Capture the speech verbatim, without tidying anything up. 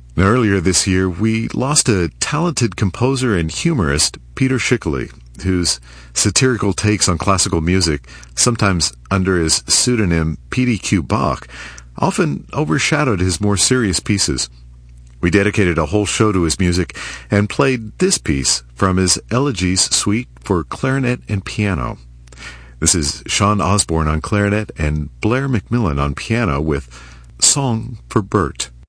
Earlier this year, we lost a talented composer and humorist, Peter Schickele, whose satirical takes on classical music, sometimes under his pseudonym P D Q Bach, often overshadowed his more serious pieces. We dedicated a whole show to his music and played this piece from his Elegies Suite for clarinet and piano. This is Sean Osborne on clarinet and Blair McMillan on piano with Song for Bert.